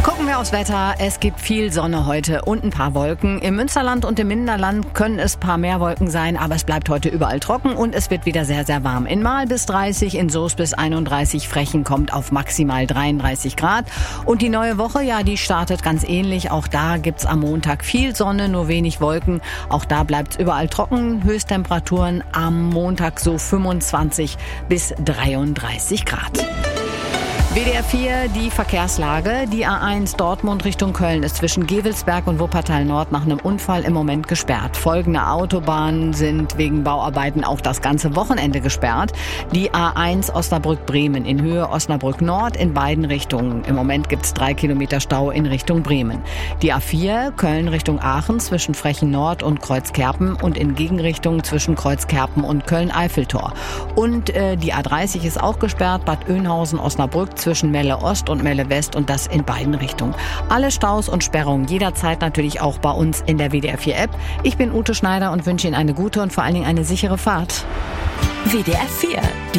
Gucken wir aufs Wetter. Es gibt viel Sonne heute und ein paar Wolken. Im Münsterland und im Minderland können es ein paar mehr Wolken sein, aber es bleibt heute überall trocken und es wird wieder sehr, sehr warm. In Marl bis 30, in Soest bis 31, Frechen kommt auf maximal 33 Grad. Und die neue Woche, ja, die startet ganz ähnlich. Auch da gibt's am Montag viel Sonne, nur wenig Wolken. Auch da bleibt's überall trocken. Höchsttemperaturen am Montag so 25 bis 33 Grad. WDR 4, die Verkehrslage. Die A1 Dortmund Richtung Köln ist zwischen Gevelsberg und Wuppertal Nord nach einem Unfall im Moment gesperrt. Folgende Autobahnen sind wegen Bauarbeiten auch das ganze Wochenende gesperrt. Die A1 Osnabrück-Bremen in Höhe Osnabrück Nord in beiden Richtungen. Im Moment gibt es 3 Kilometer Stau in Richtung Bremen. Die A4 Köln Richtung Aachen zwischen Frechen Nord und Kreuzkerpen und in Gegenrichtung zwischen Kreuzkerpen und Köln-Eiffeltor. Und die A30 ist auch gesperrt, Bad Oeynhausen Osnabrück zwischen Melle Ost und Melle West und das in beiden Richtungen. Alle Staus und Sperrungen jederzeit natürlich auch bei uns in der WDR 4 App. Ich bin Ute Schneider und wünsche Ihnen eine gute und vor allen Dingen eine sichere Fahrt. WDR 4, die